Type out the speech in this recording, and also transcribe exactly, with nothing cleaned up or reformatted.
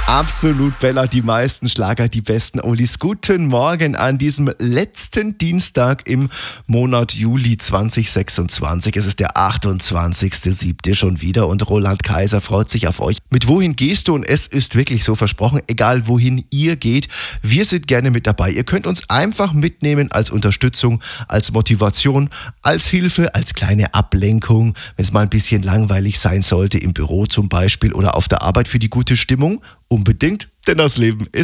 Absolut, Bella, die meisten Schlager, die besten Oldies. Guten Morgen an diesem letzten Dienstag im Monat Juli zwanzig sechsundzwanzig. Es ist der achtundzwanzigster siebte schon wieder und Roland Kaiser freut sich auf euch. Mit Wohin gehst du? Und es ist wirklich so versprochen, egal wohin ihr geht, wir sind gerne mit dabei. Ihr könnt uns einfach mitnehmen als Unterstützung, als Motivation, als Hilfe, als kleine Ablenkung, wenn es mal ein bisschen langweilig sein sollte, im Büro zum Beispiel oder auf der Arbeit für die gute Stimmung. Unbedingt, denn das Leben ist